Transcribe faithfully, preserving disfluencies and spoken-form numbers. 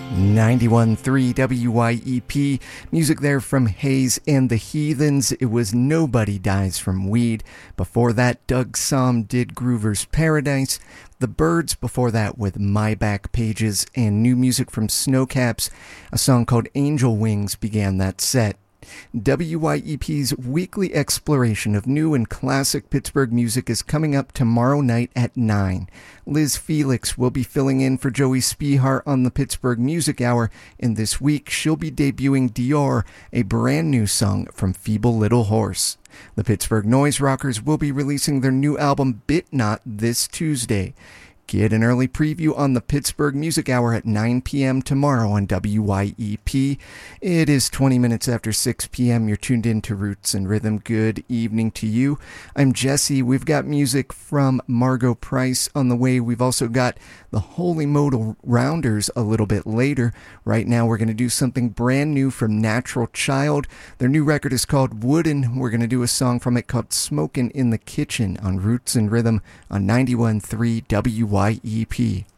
ninety-one point three W Y E P. Music there from Hayes and the Heathens. It was Nobody Dies from Weed. Before that, Doug Somm did Groover's Paradise. The Birds before that with My Back Pages, and new music from Snowcaps. A song called Angel Wings began that set. W Y E P's weekly exploration of new and classic Pittsburgh music is coming up tomorrow night at nine. Liz Felix will be filling in for Joey Spihar on the Pittsburgh Music Hour, and this week she'll be debuting Dior, a brand new song from Feeble Little Horse. The Pittsburgh Noise Rockers will be releasing their new album Bit Not this Tuesday. Get an early preview on the Pittsburgh Music Hour at nine p.m. tomorrow on W Y E P. It is twenty minutes after six p.m. You're tuned in to Roots and Rhythm. Good evening to you. I'm Jesse. We've got music from Margot Price on the way. We've also got the Holy Modal Rounders a little bit later. Right now we're going to do something brand new from Natural Child. Their new record is called Wooden. We're going to do a song from it called Smokin' in the Kitchen on Roots and Rhythm on ninety-one point three W Y E P.